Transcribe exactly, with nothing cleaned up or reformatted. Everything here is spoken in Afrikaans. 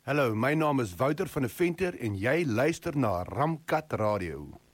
Hallo, my naam is Wouter van der Venter en jy luister na Ramkat Radio.